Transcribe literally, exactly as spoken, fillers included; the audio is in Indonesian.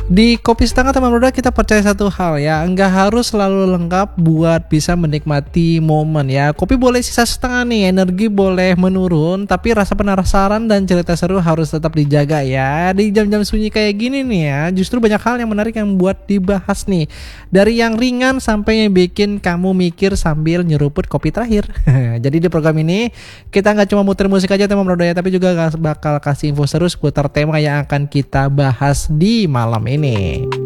Di kopi setengah teman muda kita percaya satu hal ya, nggak harus selalu lengkap buat bisa menikmati momen ya. Kopi boleh sisa setengah nih, energi boleh menurun, tapi rasa penasaran dan cerita seru harus tetap dijaga ya. Di jam-jam sunyi kayak gini nih ya, justru banyak hal yang menarik yang buat dibahas nih. Dari yang ringan sampai yang bikin kamu mikir sambil nyeruput kopi terakhir. Jadi di program ini kita nggak cuma muter musik aja teman muda ya, tapi juga bakal kasih info seru seputar tema yang akan kita bahas di malam ini.